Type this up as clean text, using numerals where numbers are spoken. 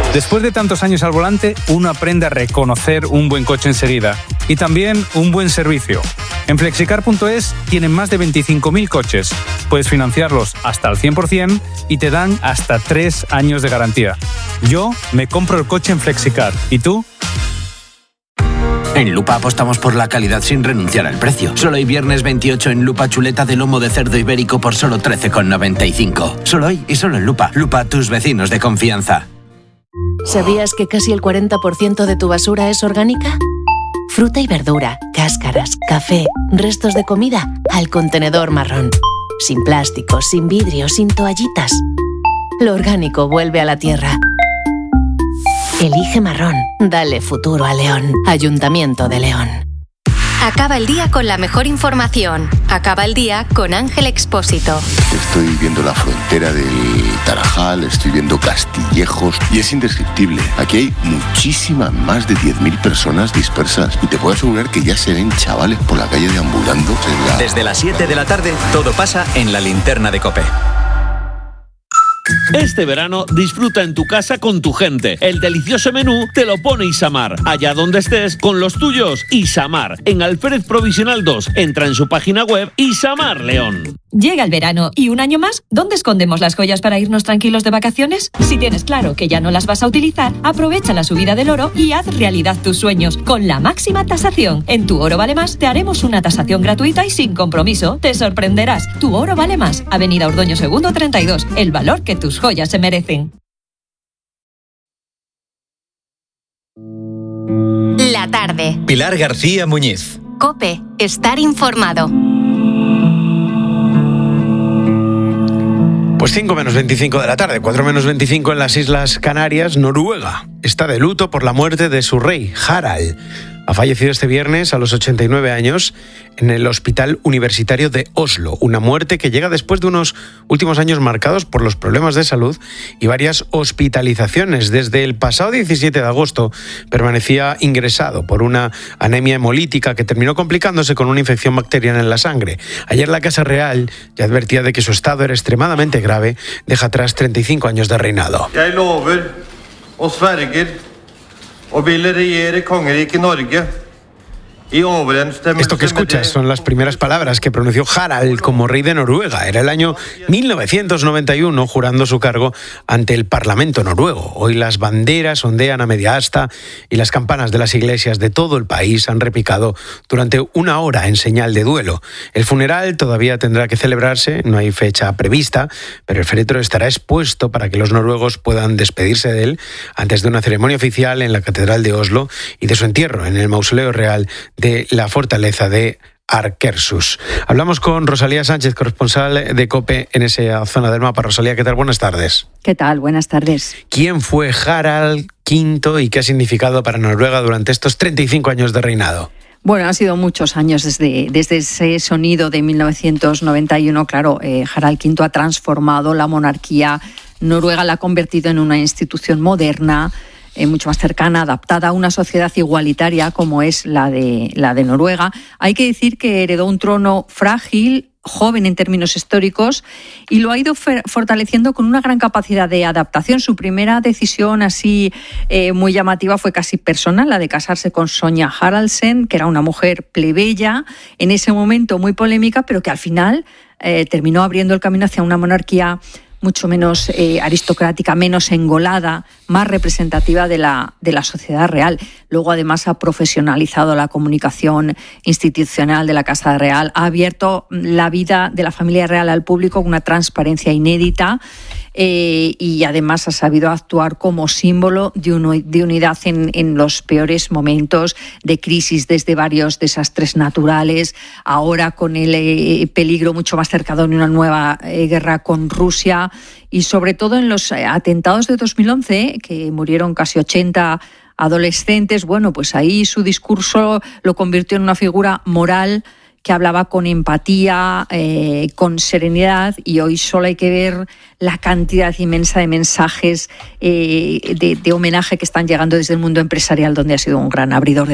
Después de tantos años al volante, uno aprende a reconocer un buen coche enseguida y también un buen servicio. En Flexicar.es tienen más de 25.000 coches. Puedes financiarlos hasta al 100% y te dan hasta 3 años de garantía. Yo me compro el coche en Flexicar. ¿Y tú? En Lupa apostamos por la calidad sin renunciar al precio. Solo hoy viernes 28 en Lupa chuleta de lomo de cerdo ibérico por solo 13,95. Solo hoy y solo en Lupa. Lupa, tus vecinos de confianza. ¿Sabías que casi el 40% de tu basura es orgánica? Fruta y verdura, cáscaras, café, restos de comida, al contenedor marrón. Sin plásticos, sin vidrio, sin toallitas. Lo orgánico vuelve a la tierra. Elige marrón. Dale futuro a León. Ayuntamiento de León. Acaba el día con la mejor información. Acaba el día con Ángel Expósito. Estoy viendo la frontera del Tarajal, estoy viendo Castillejos y es indescriptible. Aquí hay muchísimas, más de 10.000 personas dispersas y te puedo asegurar que ya se ven chavales por la calle deambulando. Desde las 7 de la tarde, todo pasa en la linterna de COPE. Este verano disfruta en tu casa con tu gente. El delicioso menú te lo pone Isamar. Allá donde estés, con los tuyos, Isamar. En Alfred Provisional 2. Entra en su página web Isamar León. Llega el verano y un año más, ¿dónde escondemos las joyas para irnos tranquilos de vacaciones? Si tienes claro que ya no las vas a utilizar, aprovecha la subida del oro y haz realidad tus sueños con la máxima tasación. En Tu Oro Vale Más te haremos una tasación gratuita y sin compromiso. Te sorprenderás. Tu Oro Vale Más. Avenida Ordoño Segundo 32. El valor que tus joyas se merecen. La tarde. Pilar García Muñiz. COPE. Estar informado. Pues 5 menos 25 de la tarde, 4 menos 25 en las Islas Canarias. Noruega está de luto por la muerte de su rey, Harald. Ha fallecido este viernes a los 89 años en el Hospital Universitario de Oslo. Una muerte que llega después de unos últimos años marcados por los problemas de salud y varias hospitalizaciones. Desde el pasado 17 de agosto permanecía ingresado por una anemia hemolítica que terminó complicándose con una infección bacteriana en la sangre. Ayer la Casa Real ya advertía de que su estado era extremadamente grave. Deja atrás 35 años de reinado. Jeg lover og sverger å ville regjere kongeriket Norge. Esto que escuchas son las primeras palabras que pronunció Harald como rey de Noruega. Era el año 1991, jurando su cargo ante el Parlamento noruego. Hoy las banderas ondean a media asta y las campanas de las iglesias de todo el país han repicado durante una hora en señal de duelo. El funeral todavía tendrá que celebrarse, no hay fecha prevista, pero el féretro estará expuesto para que los noruegos puedan despedirse de él antes de una ceremonia oficial en la Catedral de Oslo y de su entierro en el Mausoleo Real de la fortaleza de Akershus. Hablamos con Rosalía Sánchez, corresponsal de COPE en esa zona del mapa. Rosalía, ¿qué tal? Buenas tardes. ¿Qué tal? Buenas tardes. ¿Quién fue Harald V y qué ha significado para Noruega durante estos 35 años de reinado? Bueno, han sido muchos años desde ese sonido de 1991. Claro, Harald V ha transformado la monarquía noruega, la ha convertido en una institución moderna, mucho más cercana, adaptada a una sociedad igualitaria como es la de Noruega. Hay que decir que heredó un trono frágil, joven en términos históricos, y lo ha ido fortaleciendo con una gran capacidad de adaptación. Su primera decisión así muy llamativa fue casi personal, la de casarse con Sonja Haraldsen, que era una mujer plebeya, en ese momento muy polémica, pero que al final terminó abriendo el camino hacia una monarquía mucho menos aristocrática, menos engolada, más representativa de la sociedad real. Luego, además, ha profesionalizado la comunicación institucional de la Casa Real, ha abierto la vida de la familia real al público con una transparencia inédita y además ha sabido actuar como símbolo de unidad en los peores momentos de crisis, desde varios desastres naturales, ahora con el peligro mucho más cercano de una nueva guerra con Rusia, y sobre todo en los atentados de 2011, que murieron casi 80 adolescentes. Bueno, pues ahí su discurso lo convirtió en una figura moral que hablaba con empatía, con serenidad, y hoy solo hay que ver la cantidad inmensa de mensajes de homenaje que están llegando desde el mundo empresarial, donde ha sido un gran abridor de